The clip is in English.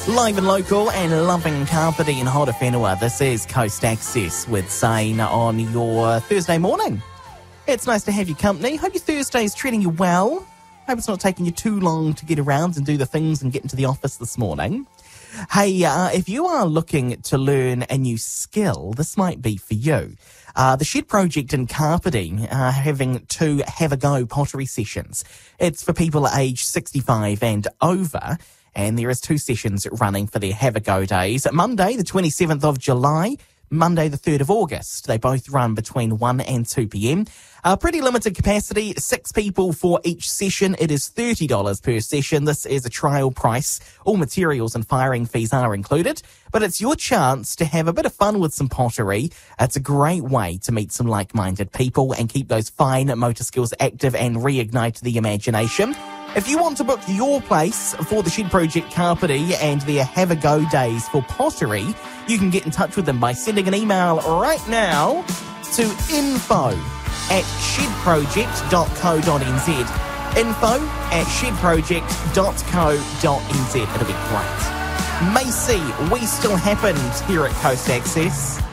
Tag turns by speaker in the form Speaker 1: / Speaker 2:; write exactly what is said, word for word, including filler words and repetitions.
Speaker 1: Live and local and loving Kapiti and Horowhenua. This is Coast Access with Zane on your Thursday morning. It's nice to have your company. Hope your Thursday's treating you well. Hope it's not taking you too long to get around and do the things and get into the office this morning. Hey, uh, if you are looking to learn a new skill, this might be for you. Uh, the Shed Project in Kapiti are having two Have a Go pottery sessions. It's for people aged sixty-five and over. And there is two sessions running for their Have a Go days. Monday, the twenty-seventh of July, Monday, the third of August. They both run between one and two p.m. Uh, pretty limited capacity, six people for each session. It is thirty dollars per session. This is a trial price. All materials and firing fees are included. But it's your chance to have a bit of fun with some pottery. It's a great way to meet some like-minded people and keep those fine motor skills active and reignite the imagination. If you want to book your place for the Shed Project Kapiti and their Have a Go days for pottery, you can get in touch with them by sending an email right now to info at shedproject dot co dot n z. Info at shedproject dot co dot n z. It'll be great. Macy, we still happened here at Coast Access.